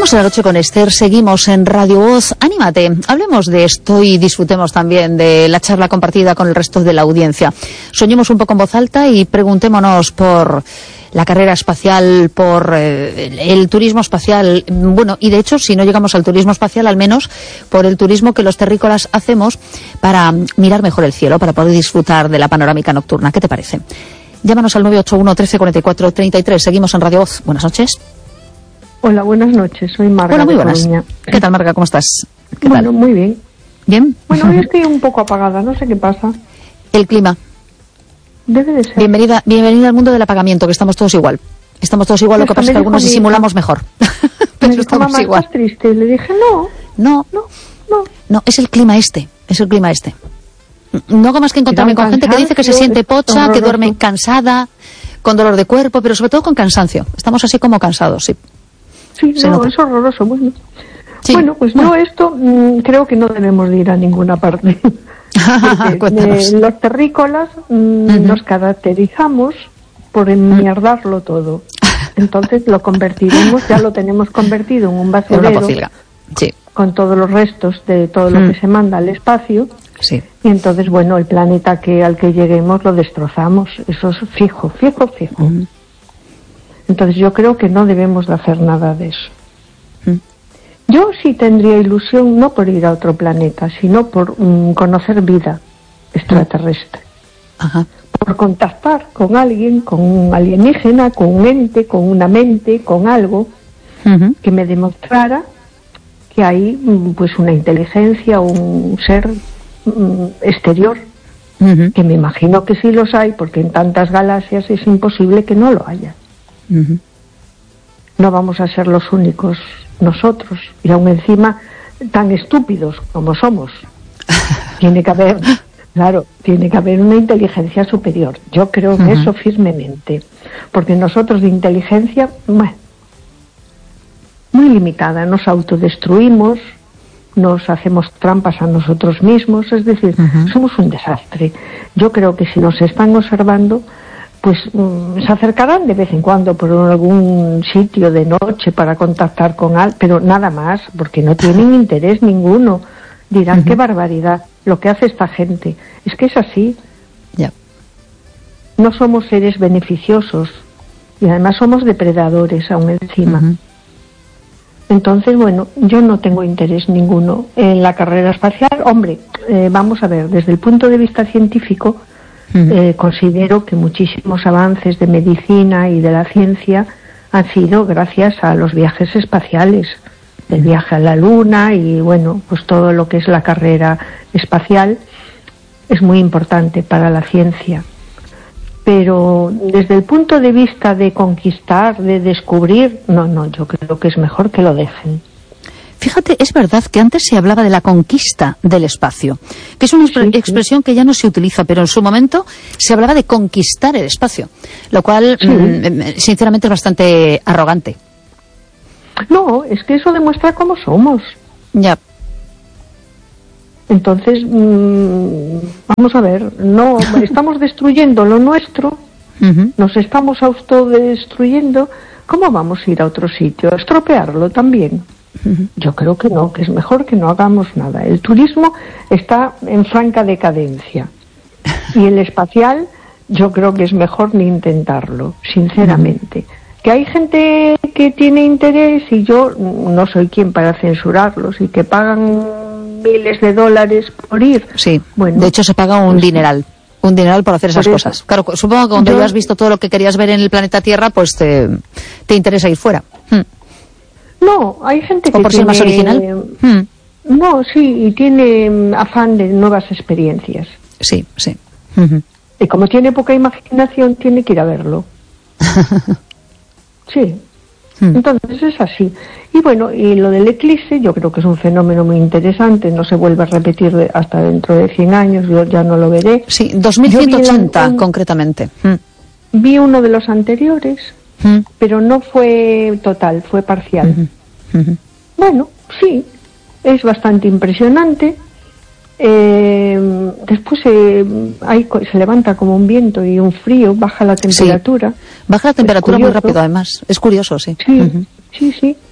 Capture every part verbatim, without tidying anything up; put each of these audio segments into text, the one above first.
Seguimos en la noche con Esther, seguimos en Radio Voz. Anímate, hablemos de esto y disfrutemos también de la charla compartida con el resto de la audiencia. Soñemos un poco en voz alta y preguntémonos por la carrera espacial, por eh, el turismo espacial. Bueno, y de hecho, si no llegamos al turismo espacial, al menos por el turismo que los terrícolas hacemos para mirar mejor el cielo, para poder disfrutar de la panorámica nocturna. ¿Qué te parece? Llámanos al nueve ocho uno, trece, cuarenta y cuatro, treinta y tres. Seguimos en Radio Voz. Buenas noches. Hola, buenas noches. Soy Marga. Hola, muy buenas. Coruña. ¿Qué tal, Marga? ¿Cómo estás? ¿Qué bueno, tal? Muy bien. ¿Bien? Bueno, hoy estoy un poco apagada, no sé qué pasa. El clima. Debe de ser. Bienvenida, bienvenida al mundo del apagamiento, que estamos todos igual. Estamos todos igual, lo que pasa es que algunos disimulamos mejor. Pero me estamos mamá, igual. ¿Estás triste? Y le dije, no. No, no, no. No, es el clima este, es el clima este. No hago más que encontrarme con gente que dice que se siente pocha, que duerme cansada, con dolor de cuerpo, pero sobre todo con cansancio. Estamos así como cansados, sí. Sí, se no, nota. es horroroso. Bueno, sí. bueno pues bueno. yo esto mmm, creo que no debemos de ir a ninguna parte. Porque, eh, los terrícolas mmm, uh-huh. nos caracterizamos por enmierdarlo todo. Entonces lo convertiremos, ya lo tenemos convertido en un basurero sí. con todos los restos de todo lo mm. que se manda al espacio. Sí. Y entonces, bueno, el planeta que al que lleguemos lo destrozamos. Eso es fijo, fijo, fijo. Mm. Entonces yo creo que no debemos de hacer nada de eso. Mm. Yo sí tendría ilusión, no por ir a otro planeta, sino por mm, conocer vida extraterrestre. Ajá. Por contactar con alguien, con un alienígena, con un ente, con una mente, con algo uh-huh. que me demostrara que hay pues una inteligencia, un ser um, exterior, uh-huh. que me imagino que sí los hay, porque en tantas galaxias es imposible que no lo haya. Uh-huh. No vamos a ser los únicos nosotros, y aún encima tan estúpidos como somos. Tiene que haber... Claro, tiene que haber una inteligencia superior. Yo creo en uh-huh. eso firmemente. Porque nosotros de inteligencia, bueno, muy limitada, nos autodestruimos, nos hacemos trampas a nosotros mismos, es decir, uh-huh. somos un desastre. Yo creo que si nos están observando, pues um, se acercarán de vez en cuando por algún sitio de noche para contactar con alguien, pero nada más, porque no tienen interés ninguno. Dirán, uh-huh. qué barbaridad lo que hace esta gente. Es que es así. Yeah. No somos seres beneficiosos y además somos depredadores aún encima. Uh-huh. Entonces, bueno, yo no tengo interés ninguno en la carrera espacial. Hombre, eh, vamos a ver, desde el punto de vista científico, uh-huh. eh, considero que muchísimos avances de medicina y de la ciencia han sido gracias a los viajes espaciales. El viaje a la Luna y, bueno, pues todo lo que es la carrera espacial es muy importante para la ciencia. Pero desde el punto de vista de conquistar, de descubrir, no, no, yo creo que es mejor que lo dejen. Fíjate, es verdad que antes se hablaba de la conquista del espacio, que es una expre- sí, expresión sí. que ya no se utiliza, pero en su momento se hablaba de conquistar el espacio, lo cual, sí. mm, sinceramente, es bastante arrogante. No, es que eso demuestra cómo somos. Ya. Entonces, mmm, vamos a ver, no estamos destruyendo lo nuestro, uh-huh. nos estamos autodestruyendo. ¿Cómo vamos a ir a otro sitio? ¿A estropearlo también? Uh-huh. Yo creo que no, que es mejor que no hagamos nada. El turismo está en franca decadencia y el espacial yo creo que es mejor ni intentarlo, sinceramente. Uh-huh. Que hay gente que tiene interés y yo no soy quien para censurarlos y que pagan miles de dólares por ir. Sí, bueno, de hecho se paga un pues, dineral, un dineral por hacer esas por cosas. Claro, supongo que cuando yo, ya has visto todo lo que querías ver en el planeta Tierra, pues te, te interesa ir fuera. Hmm. No, hay gente que ¿O por tiene, ser más original? Hmm. No, sí, y tiene afán de nuevas experiencias. Sí, sí. Uh-huh. Y como tiene poca imaginación, tiene que ir a verlo. Sí, hmm. entonces es así. Y bueno, y lo del eclipse yo creo que es un fenómeno muy interesante, no se vuelve a repetir de, hasta dentro de cien años, yo ya no lo veré. Sí, dos mil ciento ochenta un, concretamente. Hmm. Vi uno de los anteriores, hmm. pero no fue total, fue parcial. Hmm. Hmm. Bueno, sí, es bastante impresionante. Eh, después eh, hay, se levanta como un viento y un frío, baja la temperatura. Sí. Baja la temperatura muy rápido, además. Es curioso, sí. Sí, uh-huh. sí, sí.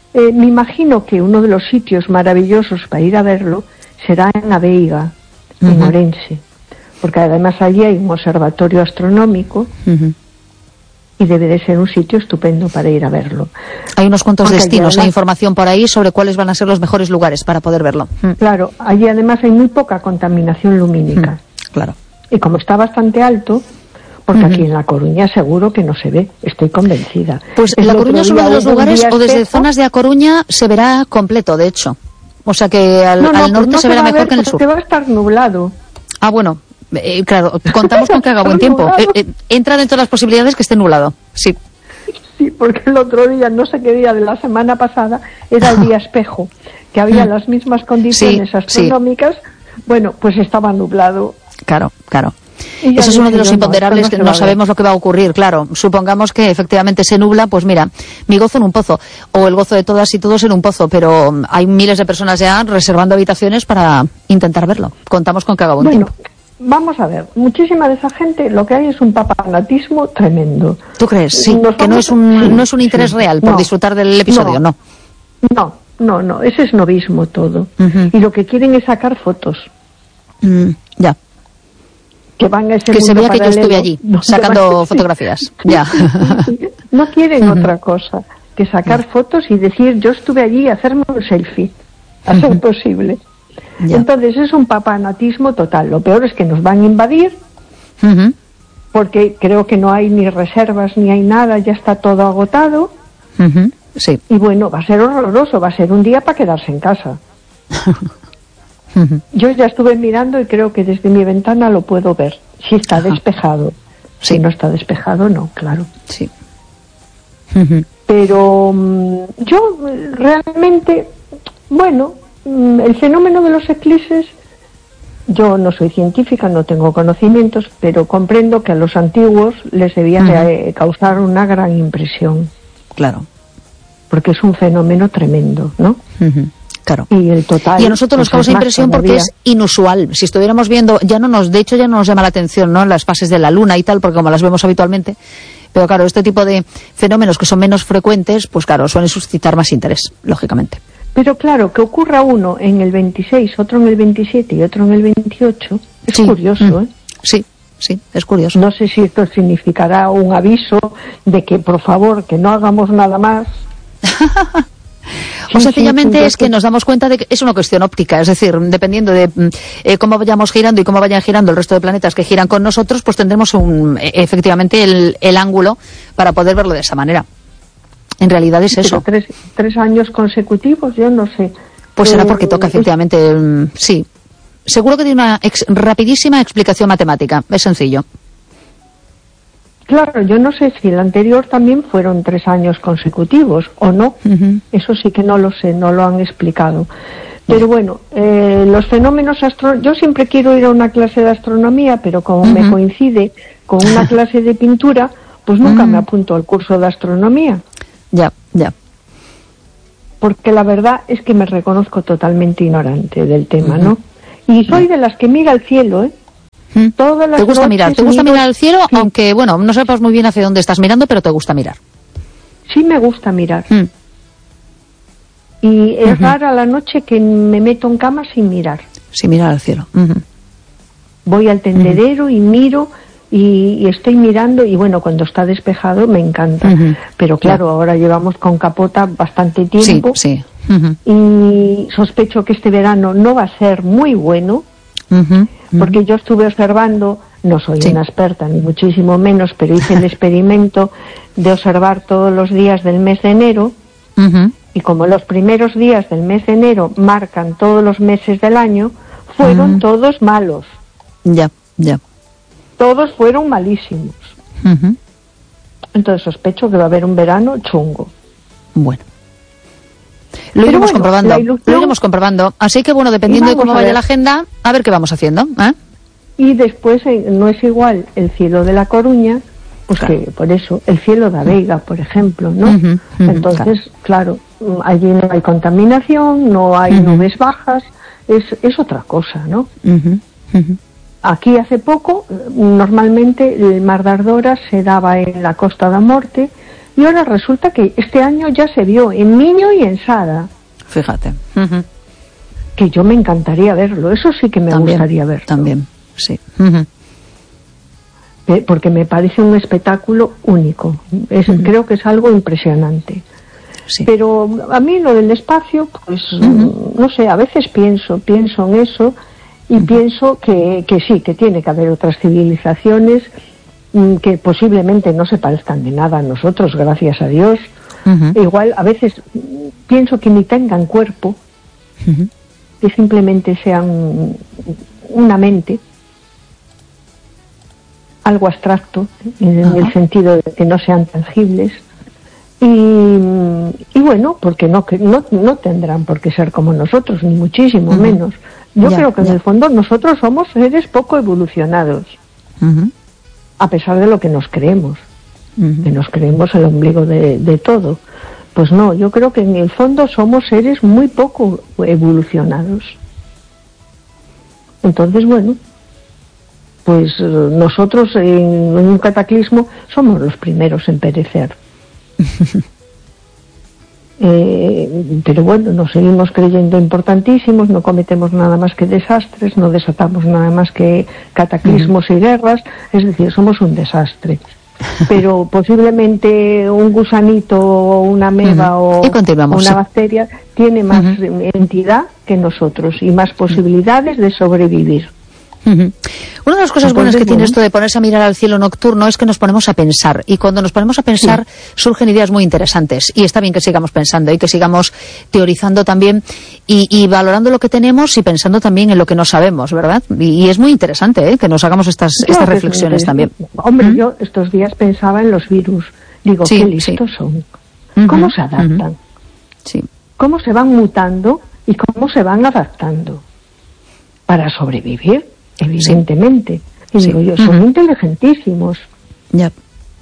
eh, me imagino que uno de los sitios maravillosos para ir a verlo será en La Veiga, uh-huh. en Orense, porque además allí hay un observatorio astronómico, uh-huh. y debe de ser un sitio estupendo para ir a verlo. Hay unos cuantos porque destinos, además, hay información por ahí sobre cuáles van a ser los mejores lugares para poder verlo. Claro, allí además hay muy poca contaminación lumínica. Mm, claro. Y como está bastante alto, porque uh-huh. aquí en La Coruña seguro que no se ve, estoy convencida. Pues en La Coruña es uno de los lugares, o desde espejo, zonas de A Coruña se verá completo, de hecho. O sea que al, no, no, al norte pues no se verá mejor que en el sur. Porque va a estar nublado. Ah, bueno, eh, claro, contamos con que haga buen tiempo. Eh, eh, entra dentro de las posibilidades que esté nublado, sí. Sí, porque el otro día, no sé qué día de la semana pasada, era el día espejo, que había las mismas condiciones sí, astronómicas, sí. Bueno, pues estaba nublado. Claro, claro. Eso es uno de los imponderables, no, que no sabemos lo que va a ocurrir, claro. Supongamos que efectivamente se nubla, pues mira, mi gozo en un pozo, o el gozo de todas y todos en un pozo, pero hay miles de personas ya reservando habitaciones para intentar verlo. Contamos con que haga buen bueno, tiempo. Vamos a ver, muchísima de esa gente lo que hay es un papanatismo tremendo. ¿Tú crees? Sí, Nos que no es un sí, no es un interés sí, real por no, disfrutar del episodio, no. No, no, no, ese es novismo todo. Uh-huh. Y lo que quieren es sacar fotos. Mm, ya. Que van a ese que mundo se vea paralelo, que yo estuve allí, no, sacando sí. fotografías. Ya. No quieren uh-huh. otra cosa que sacar uh-huh. fotos y decir yo estuve allí y hacerme un selfie. A ser uh-huh. posible. Ya. Entonces es un papanatismo total. Lo peor es que nos van a invadir, uh-huh. porque creo que no hay ni reservas ni hay nada, ya está todo agotado. Uh-huh. Sí. Y bueno, va a ser horroroso, va a ser un día para quedarse en casa. uh-huh. Yo ya estuve mirando y creo que desde mi ventana lo puedo ver, si está uh-huh. despejado. Sí. Si no está despejado, no, claro. Sí. Uh-huh. Pero um, yo realmente, bueno, el fenómeno de los eclipses, yo no soy científica, no tengo conocimientos, pero comprendo que a los antiguos les debía uh-huh. de causar una gran impresión. Claro. Porque es un fenómeno tremendo, ¿no? Uh-huh. Claro. Y el total. Y a nosotros nos causa impresión porque es inusual. Si estuviéramos viendo, ya no nos, de hecho ya no nos llama la atención, ¿no? Las fases de la luna y tal, porque como las vemos habitualmente. Pero claro, este tipo de fenómenos que son menos frecuentes, pues claro, suelen suscitar más interés, lógicamente. Pero claro, que ocurra uno en el veintiséis, otro en el veintisiete y otro en el veintiocho, es sí. curioso, ¿eh? Sí, sí, es curioso. No sé si esto significará un aviso de que, por favor, que no hagamos nada más. O sí, sencillamente sí, es que nos damos cuenta de que es una cuestión óptica, es decir, dependiendo de eh, cómo vayamos girando y cómo vayan girando el resto de planetas que giran con nosotros, pues tendremos un, efectivamente el, el ángulo para poder verlo de esa manera. En realidad es eso. Tres, tres años consecutivos, yo no sé. Pues será porque toca, efectivamente, es... sí. Seguro que tiene una ex, rapidísima explicación matemática, es sencillo. Claro, yo no sé si el anterior también fueron tres años consecutivos o no. Uh-huh. Eso sí que no lo sé, no lo han explicado. Pero bueno, eh, los fenómenos astronómicos... Yo siempre quiero ir a una clase de astronomía, pero como uh-huh. me coincide con una clase de pintura, pues nunca uh-huh. me apunto al curso de astronomía. Ya, ya. Porque la verdad es que me reconozco totalmente ignorante del tema, uh-huh. ¿no? Y soy de las que mira al cielo, ¿eh? ¿Mm? Todas las ¿Te gusta mirar? ¿Te gusta miro... mirar al cielo? Sí. Aunque, bueno, no sepas muy bien hacia dónde estás mirando, pero te gusta mirar. Sí me gusta mirar. ¿Mm? Y es uh-huh. rara la noche que me meto en cama sin mirar. Sin mirar al cielo. Uh-huh. Voy al tendedero uh-huh. y miro... Y, y estoy mirando y bueno, cuando está despejado me encanta, uh-huh. pero claro, yeah. ahora llevamos con capota bastante tiempo sí, sí. Uh-huh. y sospecho que este verano no va a ser muy bueno, uh-huh. Uh-huh. porque yo estuve observando, no soy sí. una experta ni muchísimo menos, pero hice el experimento de observar todos los días del mes de enero uh-huh. y como los primeros días del mes de enero marcan todos los meses del año, fueron uh-huh. todos malos. Ya, yeah, ya. Yeah. Todos fueron malísimos. Uh-huh. Entonces sospecho que va a haber un verano chungo. Bueno. Lo Pero iremos bueno, comprobando. Ilusión... Lo iremos comprobando. Así que bueno, dependiendo de cómo vaya la agenda, a ver qué vamos haciendo. ¿eh? Y después eh, no es igual el cielo de La Coruña, pues claro. que por eso, el cielo de La Veiga, por ejemplo, ¿no? Uh-huh, uh-huh, Entonces, claro. claro, allí no hay contaminación, no hay uh-huh. nubes bajas, es, es otra cosa, ¿no? Uh-huh, uh-huh. Aquí hace poco, normalmente el Mar de Ardora se daba en la Costa da Morte y ahora resulta que este año ya se vio en Miño y en Sada. Fíjate. Uh-huh. Que yo me encantaría verlo, eso sí que me también, gustaría verlo. También, sí. Uh-huh. Porque me parece un espectáculo único. Es, uh-huh. Creo que es algo impresionante. Sí. Pero a mí lo del espacio, pues, uh-huh. no sé, a veces pienso, pienso en eso y uh-huh. pienso que, que sí, que tiene que haber otras civilizaciones que posiblemente no se parezcan de nada a nosotros, gracias a Dios. Uh-huh. Igual a veces pienso que ni tengan cuerpo, uh-huh. que simplemente sean una mente, algo abstracto, en uh-huh. el sentido de que no sean tangibles. Y, y bueno, porque no, no, no tendrán por qué ser como nosotros, ni muchísimo uh-huh. menos. Yo ya, creo que ya. en el fondo nosotros somos seres poco evolucionados. Uh-huh. A pesar de lo que nos creemos, uh-huh. que nos creemos el ombligo de, de todo. Pues no, yo creo que en el fondo somos seres muy poco evolucionados. Entonces, bueno, pues nosotros en, en un cataclismo somos los primeros en perecer. eh, pero bueno, nos seguimos creyendo importantísimos, no cometemos nada más que desastres, no desatamos nada más que cataclismos uh-huh. y guerras, es decir, somos un desastre. Pero posiblemente un gusanito o una ameba uh-huh. o una bacteria tiene más uh-huh. entidad que nosotros y más posibilidades de sobrevivir. Uh-huh. Una de las cosas buenas que tiene esto de ponerse a mirar al cielo nocturno es que nos ponemos a pensar, y cuando nos ponemos a pensar sí. surgen ideas muy interesantes, y está bien que sigamos pensando y que sigamos teorizando también y, y valorando lo que tenemos y pensando también en lo que no sabemos, ¿verdad? Y, y es muy interesante ¿eh? que nos hagamos estas, claro, estas reflexiones también. Hombre, ¿Mm? yo estos días pensaba en los virus, digo, sí, qué listos sí. son, uh-huh. ¿cómo se adaptan? Uh-huh. Sí. ¿Cómo se van mutando y cómo se van adaptando para sobrevivir? Evidentemente. Sí. Y digo yo, son uh-huh. inteligentísimos. Ya.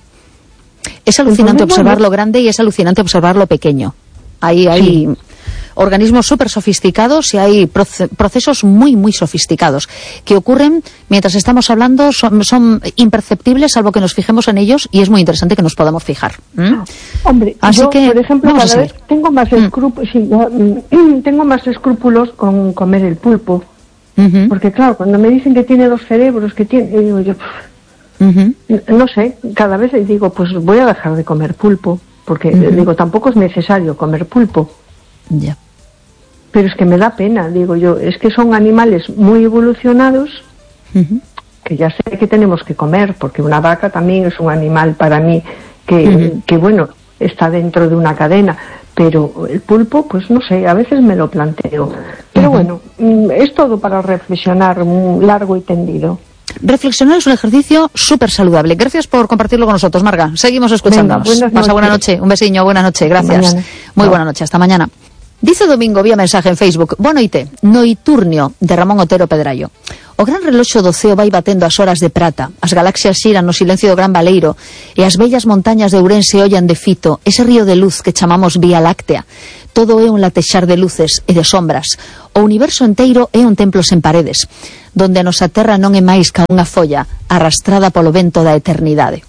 Es alucinante Entonces, observar bueno, lo grande y es alucinante observar lo pequeño. Ahí hay sí. organismos súper sofisticados y hay proce- procesos muy, muy sofisticados que ocurren mientras estamos hablando, son, son imperceptibles salvo que nos fijemos en ellos, y es muy interesante que nos podamos fijar. ¿Mm? Hombre, Así yo, que, por ejemplo, cada vez tengo más, escrúp- mm. sí, yo, tengo más escrúpulos con comer el pulpo. Uh-huh. Porque claro, cuando me dicen que tiene dos cerebros, que tiene, digo yo, uh-huh. no sé, cada vez digo, pues voy a dejar de comer pulpo, porque uh-huh. digo, tampoco es necesario comer pulpo. Ya. Yeah. Pero es que me da pena, digo yo, es que son animales muy evolucionados, uh-huh. que ya sé que tenemos que comer, porque una vaca también es un animal para mí que, uh-huh. que bueno, está dentro de una cadena. Pero el pulpo, pues no sé, a veces me lo planteo. Pero uh-huh. bueno, es todo para reflexionar largo y tendido. Reflexionar es un ejercicio súper saludable. Gracias por compartirlo con nosotros, Marga. Seguimos escuchándonos. Venga, Pasa buena noche. Un besiño, buena noche. Gracias. Muy no. buena noche. Hasta mañana. Dice Domingo vía mensaje en Facebook: Boa noite, Noiturnio, de Ramón Otero Pedrallo. O gran reloxo do ceo vai batendo as horas de prata, as galaxias xiran no silencio do Gran Valeiro, e as bellas montañas de Ourense ollan de fito ese río de luz que chamamos Vía Láctea. Todo é un latexar de luces e de sombras. O universo enteiro é un templo sen paredes, donde a nosa terra non é máis ca unha folla arrastrada polo vento da eternidade.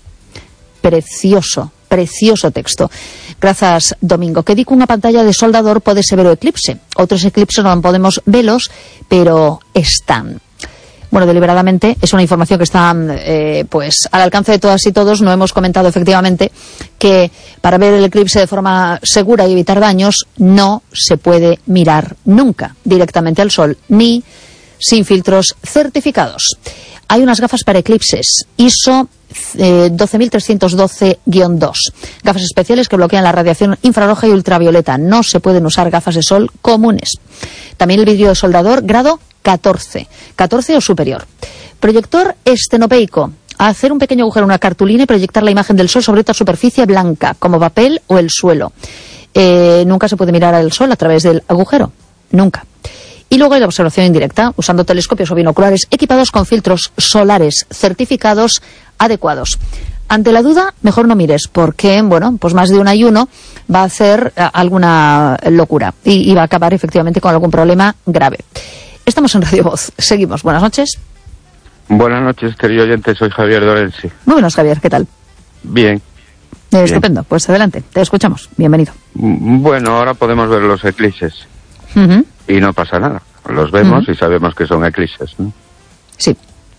Precioso, precioso texto. Grazas, Domingo. Que di que unha pantalla de soldador podese ver o eclipse. Outros eclipses non podemos velos, pero están. Bueno, deliberadamente es una información que está eh, pues al alcance de todas y todos. No hemos comentado efectivamente que para ver el eclipse de forma segura y evitar daños no se puede mirar nunca directamente al sol, ni sin filtros certificados. Hay unas gafas para eclipses I S O eh, doce mil trescientos doce guión dos, gafas especiales que bloquean la radiación infrarroja y ultravioleta. No se pueden usar gafas de sol comunes. También el vidrio de soldador grado catorce, catorce o superior. Proyector estenopeico, a hacer un pequeño agujero en una cartulina y proyectar la imagen del sol sobre otra superficie blanca, como papel o el suelo. Eh, nunca se puede mirar al sol a través del agujero, nunca. Y luego hay la observación indirecta, usando telescopios o binoculares equipados con filtros solares certificados adecuados. Ante la duda, mejor no mires, porque, bueno, pues más de un ayuno va a hacer alguna locura y, y va a acabar efectivamente con algún problema grave. Estamos en Radio Voz. Seguimos. Buenas noches. Buenas noches, querido oyente. Soy Javier Dorense. Muy buenas, Javier. ¿Qué tal? Bien. Eh, estupendo, pues adelante, te escuchamos. Bienvenido. Bueno, ahora podemos ver los eclipses. Uh-huh. Y no pasa nada. Los vemos uh-huh. y sabemos que son eclipses, ¿no? Sí.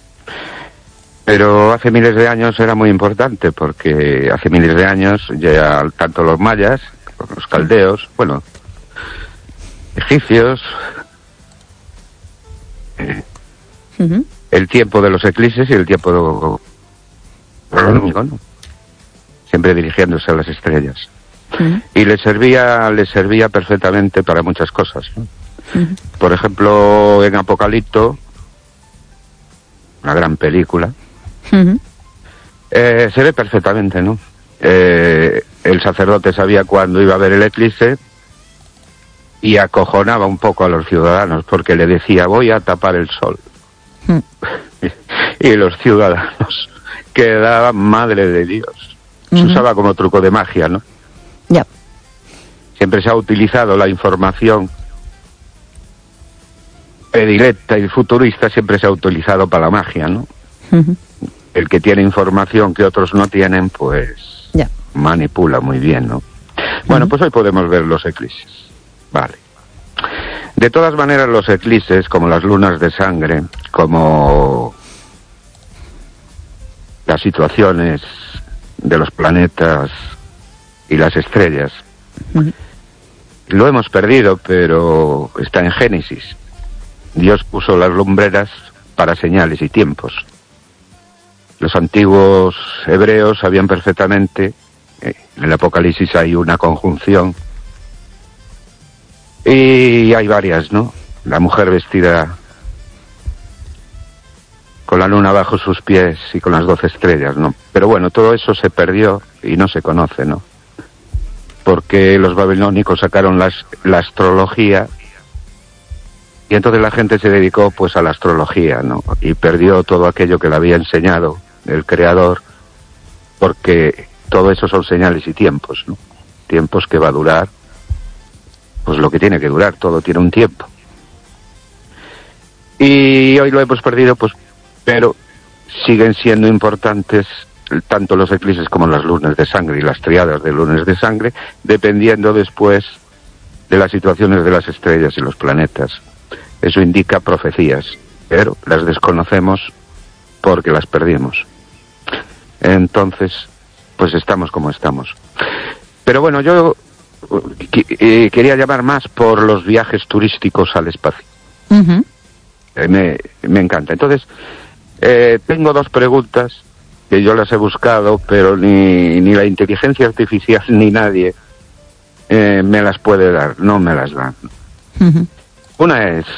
Pero hace miles de años era muy importante, porque hace miles de años ya tanto los mayas, los caldeos, bueno, egipcios, eh, uh-huh. el tiempo de los eclipses y el tiempo astronómico, ¿no? Siempre dirigiéndose a las estrellas. Uh-huh. Y les servía, les servía perfectamente para muchas cosas, ¿no? Uh-huh. Por ejemplo, en Apocalipto, una gran película, uh-huh. eh, se ve perfectamente, ¿no? Eh, el sacerdote sabía cuándo iba a haber el eclipse y acojonaba un poco a los ciudadanos porque le decía, voy a tapar el sol. Uh-huh. Y los ciudadanos quedaban, madre de Dios. Se uh-huh. usaba como truco de magia, ¿no? Ya. Siempre se ha utilizado la información predilecta y futurista, siempre se ha utilizado para la magia, ¿no? Uh-huh. El que tiene información que otros no tienen, pues ya. manipula muy bien, ¿no? Bueno, uh-huh. pues hoy podemos ver los eclipses. Vale. De todas maneras, los eclipses, como las lunas de sangre, como las situaciones de los planetas y las estrellas, uh-huh. lo hemos perdido, pero está en Génesis. Dios puso las lumbreras para señales y tiempos. Los antiguos hebreos sabían perfectamente, eh, en el Apocalipsis hay una conjunción, y hay varias, ¿no? La mujer vestida con la luna bajo sus pies y con las doce estrellas, ¿no? Pero bueno, todo eso se perdió y no se conoce, ¿no? Porque los babilónicos sacaron las, la astrología y entonces la gente se dedicó pues a la astrología, ¿no? Y perdió todo aquello que le había enseñado el Creador, porque todo eso son señales y tiempos, ¿no? Tiempos que va a durar, pues lo que tiene que durar, todo tiene un tiempo. Y hoy lo hemos perdido, pues, pero siguen siendo importantes tanto los eclipses como las lunas de sangre y las triadas de lunas de sangre, dependiendo después de las situaciones de las estrellas y los planetas. Eso indica profecías, pero las desconocemos porque las perdimos. Entonces, pues estamos como estamos. Pero bueno, yo eh, quería llamar más por los viajes turísticos al espacio. Uh-huh. Eh, me, me encanta. Entonces, eh, tengo dos preguntas que yo las he buscado, pero ni, ni la inteligencia artificial ni nadie eh, me las puede dar, no me las dan. Uh-huh. Una es,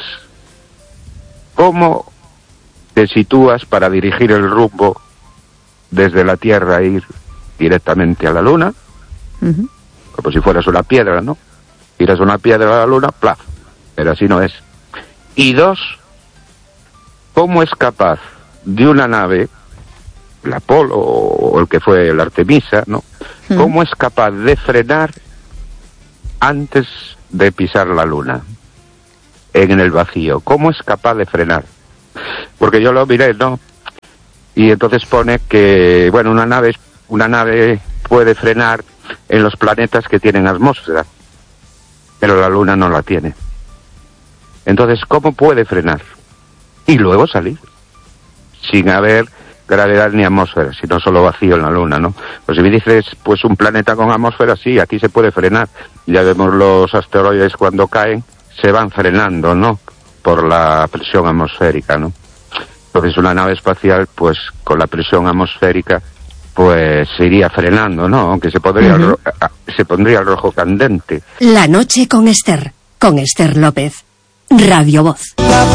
¿cómo te sitúas para dirigir el rumbo desde la Tierra e ir directamente a la Luna? Uh-huh. Como si fueras una piedra, ¿no? Tiras una piedra a la Luna, ¡plaf! Pero así no es. Y dos, ¿cómo es capaz de una nave, el Apolo o el que fue el Artemisa, ¿no? Uh-huh. ¿Cómo es capaz de frenar antes de pisar la Luna? En el vacío, ¿cómo es capaz de frenar? Porque yo lo miré, ¿no? Y entonces pone que, bueno, una nave, una nave puede frenar en los planetas que tienen atmósfera, pero la Luna no la tiene. Entonces, ¿cómo puede frenar? Y luego salir, sin haber gravedad ni atmósfera, sino solo vacío en la Luna, ¿no? Pues si me dices, pues un planeta con atmósfera, sí, aquí se puede frenar. Ya vemos los asteroides cuando caen, se van frenando, ¿no? Por la presión atmosférica, ¿no? Entonces una nave espacial, pues con la presión atmosférica, pues se iría frenando, ¿no? Aunque se podría, uh-huh. se pondría el rojo candente. La noche con Esther, con Esther López, Radio Voz.